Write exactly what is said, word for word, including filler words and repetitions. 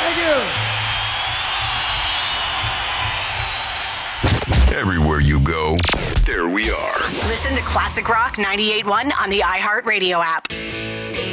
Thank you. Everywhere you go, there we are. Listen to Classic Rock ninety-eight point one on the iHeartRadio app.